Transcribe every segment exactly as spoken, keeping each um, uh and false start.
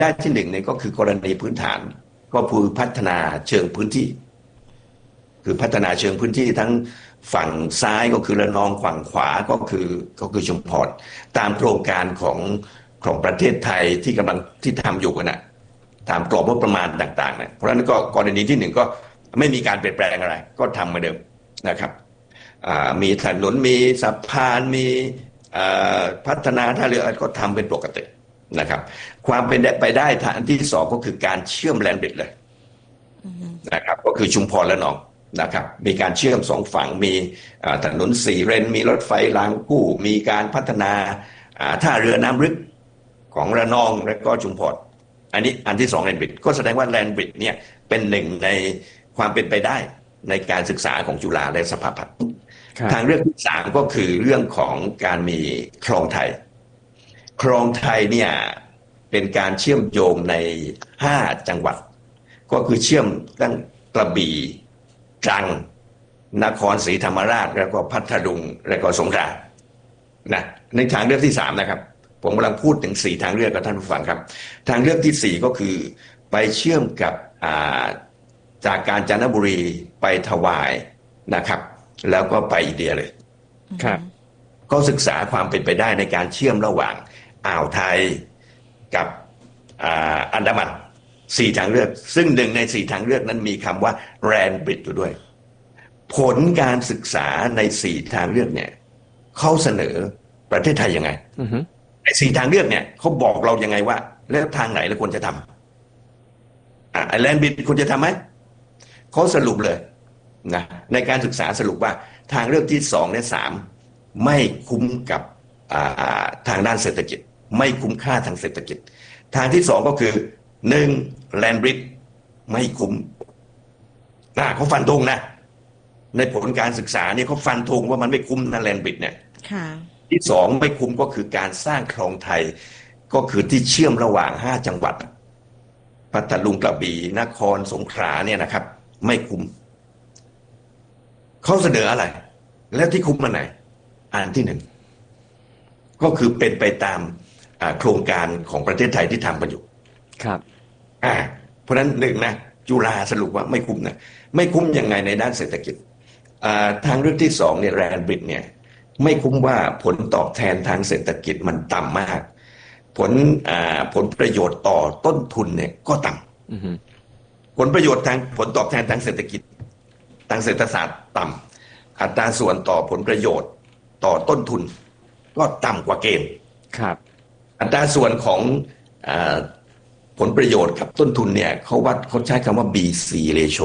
ได้ที่หนึ่งเนี่ยก็คือกรณีพื้นฐานก็คือพัฒนาเชิงพื้นที่คือพัฒนาเชิงพื้นที่ทั้งฝั่งซ้ายก็คือระนองฝั่งขวาก็คือก็คือชุมพรตามโครงการของของประเทศไทยที่กำลังที่ทำอยู่กันนะตามกรอบงบประมาณต่างๆนะเพราะฉะนั้นก็กรณีที่หนึ่งก็ไม่มีการเปลี่ยนแปลงอะไรก็ทำเหมือนเดิมนะครับมีถนนมีสะพานมีพัฒนาท่าเรือก็ทำเป็นปกตินะครับความเป็นไปได้ทางที่สองก็คือการเชื่อมแลนด์บริดจ์เลยนะครับก็คือชุมพรและหนองนะครับมีการเชื่อมสองฝั่งมีถนนสี่เลนมีรถไฟรางคู่มีการพัฒนาท่าเรือน้ำลึกของระนองและก็ชุมพรอันนี้อันที่สองแลนด์บริดจ์ก็แสดงว่าแลนด์บริดจ์เนี่ยเป็นหนึ่งในความเป็นไปได้ในการศึกษาของจุฬาและสภาพัฒน์ทางเรื่องที่สามก็คือเรื่องของการมีคลองไทยคลองไทยเนี่ยเป็นการเชื่อมโยงในห้าจังหวัดก็คือเชื่อมตั้งกระบี่ตรังนครศรีธรรมราชแล้วก็พัทลุงแล้วก็สงขลานะในทางเลือกที่สามนะครับผมกำลังพูดถึงสี่ทางเลือกกับท่านผู้ฟังครับทางเลือกที่สี่ก็คือไปเชื่อมกับจากกาญจนบุรีไปถวายนะครับแล้วก็ไปอินเดียเลยครับก็ศึกษาความเป็นไปได้ในการเชื่อมระหว่างอ่าวไทยกับอันดามันสี่ทางเลือกซึ่งหนึ่งในสี่ทางเลือกนั้นมีคำว่าแลนด์บริดจ์อยู่ด้วยผลการศึกษาในสี่ทางเลือกเนี่ยเขาเสนอประเทศไทยยังไงไอ้สี่ทางเลือกเนี่ยเขาบอกเรายังไงว่าแล้วทางไหนเราควรจะทำอ่าแลนด์บริดจ์ควรจะทำไหมเขาสรุปเลยนะในการศึกษาสรุปว่าทางเลือกที่สองและสามไม่คุ้มกับทางด้านเศรษฐกิจไม่คุ้มค่าทางเศรษฐกิจทางที่สองก็คือหนึ่งแลนด์บริดจ์ไม่คุ้มนะเขาฟันธงนะในผลการศึกษาเนี่ยเขาฟันธงว่ามันไม่คุ้มนะแลนด์บริดจ์เนี่ยที่สองไม่คุ้มก็คือการสร้างคลองไทยก็คือที่เชื่อมระหว่างห้าจังหวัดพัทลุงกระบี่นครสงขลาเนี่ยนะครับไม่คุ้มเขาเสนออะไรแล้วที่คุ้มมันไหนอันที่หนึ่งก็คือเป็นไปตามโครงการของประเทศไทยที่ทำกันอยู่ครับอ่าเพราะฉะนั้นหนึ่งนะจุฬาสรุปว่าไม่คุ้มนะไม่คุ้มยังไงในด้านเศรษฐกิจทางเรื่องที่สองเนี่ยแลนด์บริดจ์เนี่ยไม่คุ้มว่าผลตอบแทนทางเศรษฐกิจมันต่ำมากผลผลประโยชน์ต่อต้นทุนเนี่ยก็ต่ำผลประโยชน์ทางผลตอบแทนทางเศรษฐกิจทางเศรษฐศาสตร์ต่ำอัตราส่วนต่อผลประโยชน์ต่อต้นทุนก็ต่ำกว่าเกณฑ์ครับอัตราส่วนของผลประโยชน์กับต้นทุนเนี่ยเขาวัดเขาใช้คำว่า บี ซี ratio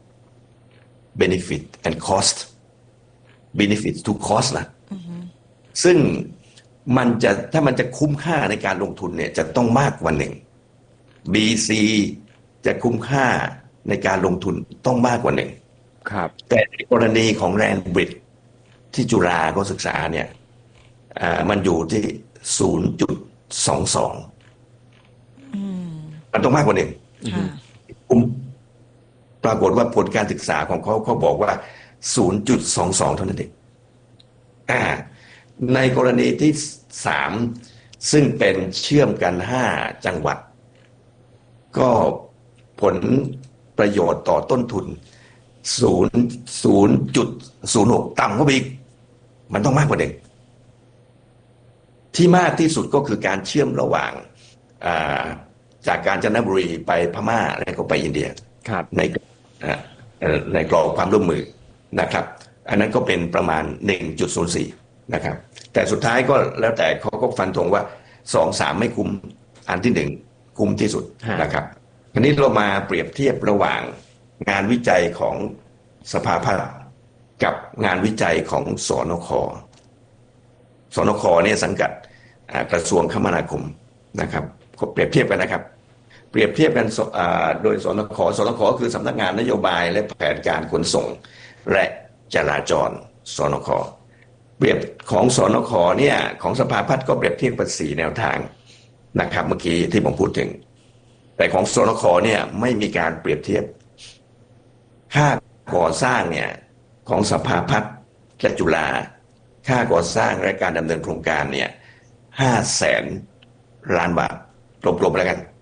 benefit and cost benefit to cost นะซึ่งมันจะถ้ามันจะคุ้มค่าในการลงทุนเนี่ยจะต้องมากกว่าหนึ่ง บี ซี จะคุ้มค่าในการลงทุนต้องมากกว่าหนึ่งครับแต่ในกรณีของแลนด์บริดจ์ที่จุฬาก็ศึกษาเนี่ยมันอยู่ที่ ศูนย์จุดสองสอง มันต้องมากกว่าหนึ่งคุ้มปรากฏว่าผลการศึกษาของเขาเขาบอกว่า ศูนย์จุดสองสอง เท่านั้นเองอ่าในกรณีที่สามซึ่งเป็นเชื่อมกันห้าจังหวัดก็ผลประโยชน์ต่อต้นทุน ศูนย์จุดศูนย์หก ต่ำกว่าอีกมันต้องมากกว่าหนึ่งที่มากที่สุดก็คือการเชื่อมระหว่างจากกาญจนบุรีไปพม่าแล้วก็ไปอินเดียในในกรอบความร่วมมือนะครับอันนั้นก็เป็นประมาณ หนึ่งจุดศูนย์สี่ นะครับแต่สุดท้ายก็แล้วแต่เขาก็ฟันธงว่าสอง สามไม่คุ้มอันที่หนึ่งคุ้มที่สุดนะครับทีนี้เรามาเปรียบเทียบระหว่างงานวิจัยของสภาพัฒน์กับงานวิจัยของสนค.สนค.เนี่ยสังกัดกระทรวงคมนาคมนะครับก็เปรียบเทียบกันนะครับเปรียบเทียบกันโดยสนค.สนค.คือสำนักงานนโยบายและแผนการขนส่งและจราจรสนค.เปรียบของสนค.เนี่ยของสภาพัฒน์ก็เปรียบเทียบกันสี่แนวทางนะครับเมื่อกี้ที่ผมพูดถึงแต่ของสนค.เนี่ยไม่มีการเปรียบเทียบค่าก่อสร้างเนี่ยของสภาพัฒน์และจุฬาค่าก่อสร้างและการดำเนินโครงการเนี่ยห้าแสนล้านบาทกลมๆแล้วกัน